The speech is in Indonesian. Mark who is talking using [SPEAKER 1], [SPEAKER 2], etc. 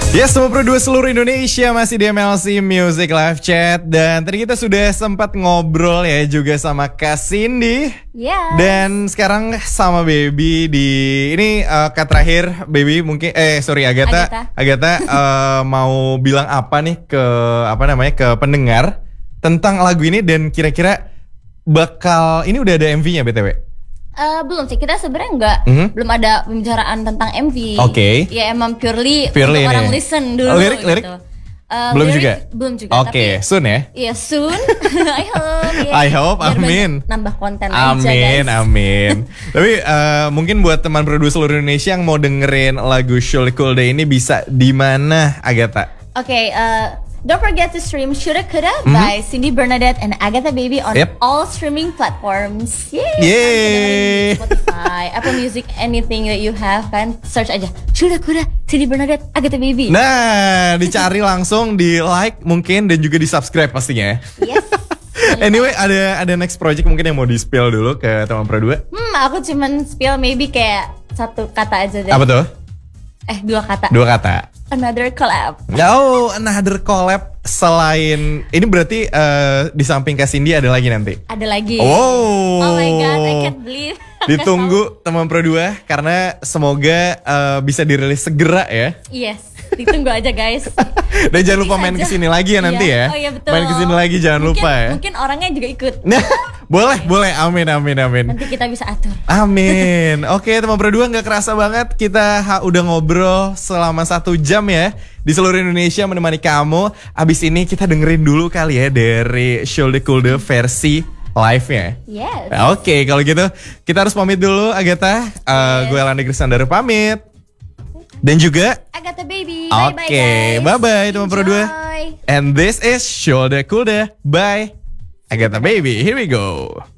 [SPEAKER 1] Yes, semua produser seluruh Indonesia masih di MLC Music Live Chat. Dan tadi kita sudah sempat ngobrol ya juga sama Kak Cindy.
[SPEAKER 2] Yes.
[SPEAKER 1] Dan sekarang sama Baby di ini Kak terakhir Baby mungkin Agatha mau bilang apa nih ke ke pendengar tentang lagu ini dan kira-kira bakal ini udah ada MV-nya BTW?
[SPEAKER 2] Belum sih, kita sebenarnya belum ada pembicaraan tentang MV.
[SPEAKER 1] Oke.
[SPEAKER 2] Ya emang purely
[SPEAKER 1] ini.
[SPEAKER 2] untuk orang listen dulu.
[SPEAKER 1] Lirik?
[SPEAKER 2] Gitu.
[SPEAKER 1] Belum juga?
[SPEAKER 2] Belum juga.
[SPEAKER 1] Oke, soon ya?
[SPEAKER 2] Iya, soon. I hope. Yeah.
[SPEAKER 1] I hope,
[SPEAKER 2] biar
[SPEAKER 1] amin.
[SPEAKER 2] Nambah konten aja
[SPEAKER 1] Amin,
[SPEAKER 2] guys.
[SPEAKER 1] amin. Tapi mungkin buat teman produser seluruh Indonesia yang mau dengerin lagu Surely Cool Day ini bisa di mana, Agatha?
[SPEAKER 2] Oke, don't forget to stream Shoulda Coulda by Cindy Bernadette and Agatha Baby on all streaming platforms.
[SPEAKER 1] Yay!
[SPEAKER 2] Spotify, Apple Music, anything that you have kan, search aja Shoulda Coulda, Cindy Bernadette, Agatha Baby.
[SPEAKER 1] Nah, dicari langsung, di like mungkin dan juga di subscribe pastinya.
[SPEAKER 2] Yes.
[SPEAKER 1] Anyway, ada next project mungkin yang mau di spill dulu ke teman pro 2?
[SPEAKER 2] Aku cuman spill maybe kayak satu kata aja deh.
[SPEAKER 1] Apa tuh?
[SPEAKER 2] 2 kata.
[SPEAKER 1] 2 kata.
[SPEAKER 2] Another collab.
[SPEAKER 1] Oh, another collab selain ini berarti di samping Kak Cindy ada lagi nanti?
[SPEAKER 2] Ada lagi.
[SPEAKER 1] Oh.
[SPEAKER 2] Oh my god, I can't believe.
[SPEAKER 1] Ditunggu teman pro 2 karena semoga bisa dirilis segera ya.
[SPEAKER 2] Yes, ditunggu aja guys.
[SPEAKER 1] Dan jangan lupa main kesini lagi ya nanti ya.
[SPEAKER 2] Oh iya betul.
[SPEAKER 1] Main kesini lagi jangan lupa ya.
[SPEAKER 2] Mungkin orangnya juga ikut.
[SPEAKER 1] Boleh. Amin.
[SPEAKER 2] Nanti kita bisa atur.
[SPEAKER 1] Amin. Oke, teman pro 2 nggak kerasa banget kita udah ngobrol selama 1 jam ya di seluruh Indonesia menemani kamu. Abis ini kita dengerin dulu kali ya dari Shoulda Coulda versi live-nya.
[SPEAKER 2] Yes.
[SPEAKER 1] Oke, kalau gitu kita harus pamit dulu, Agatha. Gue Elanda Krisnandar pamit. Dan juga
[SPEAKER 2] Agatha Baby. Bye-bye guys.
[SPEAKER 1] Bye-bye teman pro 2.
[SPEAKER 2] Enjoy.
[SPEAKER 1] And this is Shoulda Coulda by Agatha Baby. Here we go.